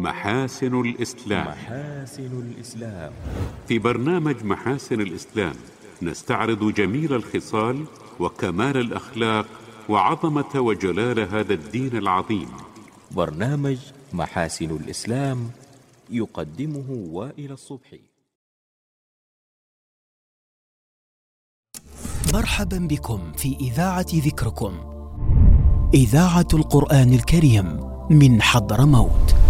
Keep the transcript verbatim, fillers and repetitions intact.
محاسن الإسلام. محاسن الإسلام. في برنامج محاسن الإسلام نستعرض جميل الخصال وكمال الأخلاق وعظمة وجلال هذا الدين العظيم. برنامج محاسن الإسلام يقدمه وائل الصبحي. مرحبا بكم في إذاعة ذكركم، إذاعة القرآن الكريم من حضرموت.